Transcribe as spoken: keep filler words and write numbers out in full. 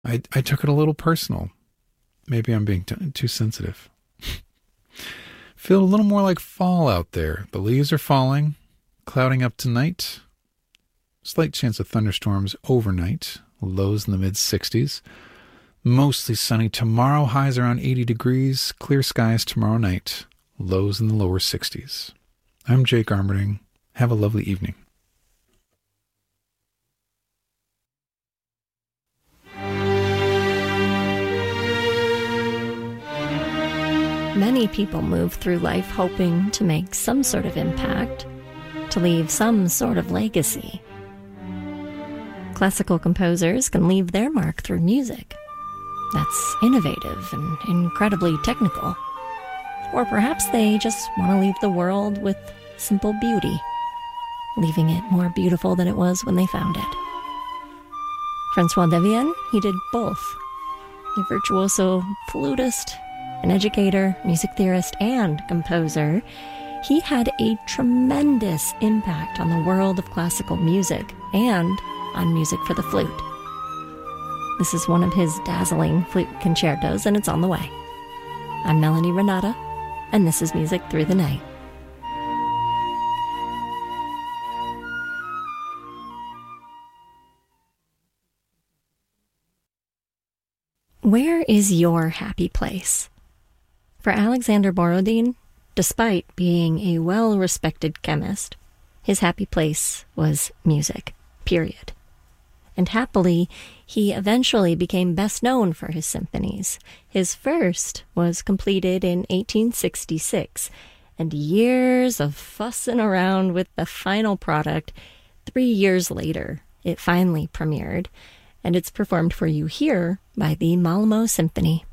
I, I took it a little personal. Maybe I'm being t- too sensitive. Feel a little more like fall out there. The leaves are falling, clouding up tonight. Slight chance of thunderstorms overnight. Lows in the mid sixties. Mostly sunny tomorrow. Highs around eighty degrees. Clear skies tomorrow night. Lows in the lower sixties. I'm Jake Armerding. Have a lovely evening. Many people move through life hoping to make some sort of impact, to leave some sort of legacy. Classical composers can leave their mark through music that's innovative and incredibly technical. Or perhaps they just want to leave the world with simple beauty, leaving it more beautiful than it was when they found it. Francois Devienne, he did both. A virtuoso flutist, an educator, music theorist, and composer, he had a tremendous impact on the world of classical music and on music for the flute. This is one of his dazzling flute concertos, and it's on the way. I'm Melanie Renata, and this is Music Through the Night. Where is your happy place? For Alexander Borodin, despite being a well-respected chemist, his happy place was music, period. And happily, he eventually became best known for his symphonies. His first was completed in eighteen sixty-six, and years of fussing around with the final product, three years later, it finally premiered, and it's performed for you here by the Malmö Symphony.